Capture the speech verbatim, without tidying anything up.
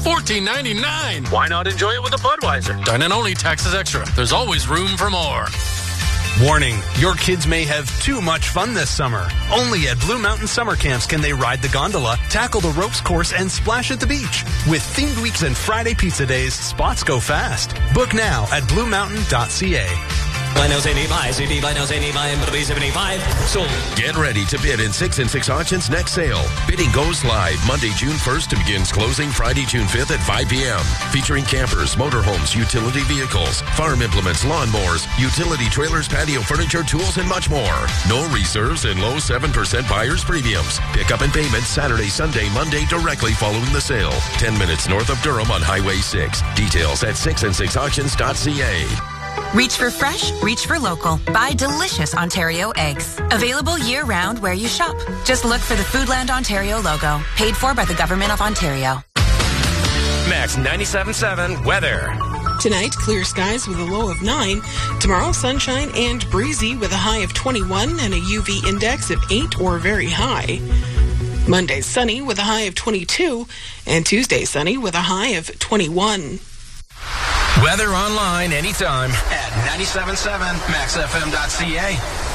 fourteen ninety-nine. Why not enjoy it with a Budweiser? Dine-in only, taxes extra. There's always room for more. Warning, your kids may have too much fun this summer. Only at Blue Mountain Summer Camps can they ride the gondola, tackle the ropes course, and splash at the beach. With themed weeks and Friday pizza days, spots go fast. Book now at blue mountain dot c a. Get ready to bid in six and six Auctions next sale. Bidding goes live Monday, June first and begins closing Friday, June fifth at five p.m. Featuring campers, motorhomes, utility vehicles, farm implements, lawnmowers, utility trailers, patio furniture, tools, and much more. No reserves and low seven percent buyer's premiums. Pickup and payment Saturday, Sunday, Monday directly following the sale. ten minutes north of Durham on Highway six. Details at six and six auctions dot c a. Reach for fresh, reach for local. Buy delicious Ontario eggs. Available year-round where you shop. Just look for the Foodland Ontario logo. Paid for by the Government of Ontario. Max ninety-seven point seven weather. Tonight, clear skies with a low of nine. Tomorrow, sunshine and breezy with a high of twenty-one and a U V index of eight or very high. Monday, sunny with a high of twenty-two. And Tuesday, sunny with a high of twenty-one. Weather online anytime at ninety-seven point seven max f m dot c a.